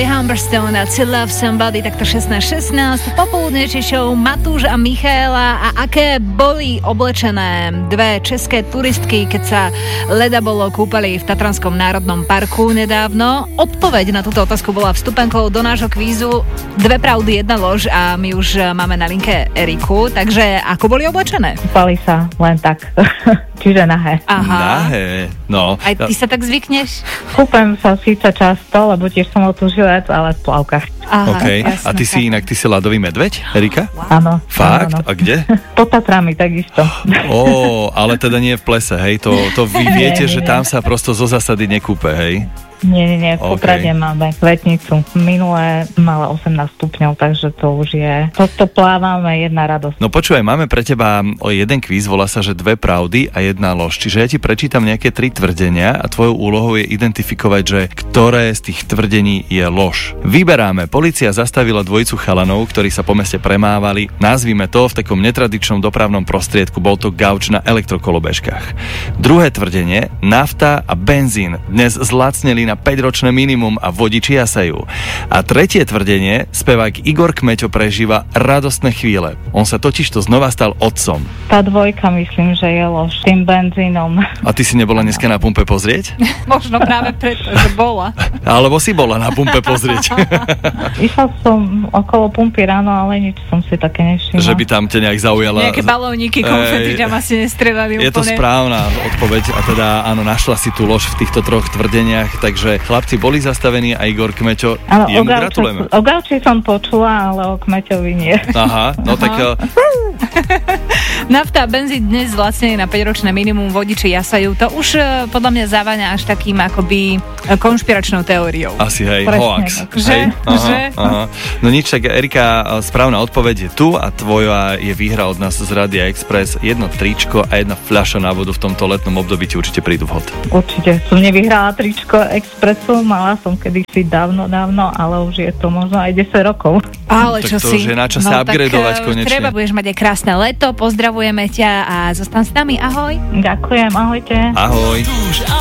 Charlie Humberstone a To Love Somebody, takto 16:16. Popoludnejšie show Matúš a Michaela. A aké boli oblečené dve české turistky, keď sa leda bolo kúpali v Tatranskom národnom parku nedávno? Odpoveď na túto otázku bola vstupenkou do nášho kvízu. Dve pravdy, jedna lož a my už máme na linke Eriku. Takže ako boli oblečené? Kúpali sa len tak. Čiže nahé. Aha. Nahé, no. Aj ty sa tak zvykneš? Kúpem sa síce často, lebo tiež som otužilec, ale v plavkách. Aha, Okay. jasné, A ty si inak, ty si ľadový medveď, Erika? Áno. Fakt? Áno. A kde? Pod Tatrami takisto. Ale teda nie v plese, hej? To vy viete, že tam sa prosto zo zasady nekúpe, hej? Nie, v Poprade máme kvetnicu. Minulé mala 18 stupňov, takže to už je... To plávame, jedna radosť. No počúvaj, máme pre teba jeden kvíz, volá sa, že dve pravdy a jedna lož. Čiže ja ti prečítam nejaké 3 tvrdenia a tvojou úlohou je identifikovať, že ktoré z tých tvrdení je lož. Vyberáme. Polícia zastavila dvojicu chalanov, ktorí sa po meste premávali. Nazvime to v takom netradičnom dopravnom prostriedku. Bol to gauč na elektrokolobežkách. Druhé tvrdenie. Nafta a benzín dnes zlacneli na 5-ročné minimum a vodiči jasajú. A tretie tvrdenie, spevák Igor Kmeťo prežíva radostné chvíle. On sa totižto znova stal otcom. Tá dvojka myslím, že je lož tým benzínom. A ty si nebola dneska na pumpe pozrieť? Možno práve preto, že bola. Alebo si bola na pumpe pozrieť? Išla som okolo pumpy ráno, ale nič som si také nevšimla. Že by tam ťa nejak zaujala. Nejaké balóniky, konfety tam asi nestrelali úplne. Je to správna odpoveď a teda áno, našla si tú lož v týchto 3 tvrdeniach, takže chlapci boli zastavení a Igor Kmeťo, jemu gratulujeme. O gauči som počula, ale o Kmeťovi nie. Aha, no tak... Nafta a benzín dnes zlacneli na 5-ročné minimum, vodiči jasajú. To už podľa mňa zaváňa až takým akoby konšpiračnou teóriou. Asi hej, presne, hoax. Že? Aha. No nič, tak Erika, správna odpoveď je tu a tvoja je výhra od nás z Rádia Express. Jedno tričko a jedna fľaša na vodu v tomto letnom období ti určite prídu vhod. Určite. Som nevyhrala tričko Expressu, mala som kedysi dávno, ale už je to možno aj 10 rokov. Ale tak čo to si? už je na čase upgradeovať konečne. Treba, budeš mať aj krásne leto, pozdravujeme ťa a zostan s nami, ahoj. Ďakujem, ahojte. Ahoj. Matúš a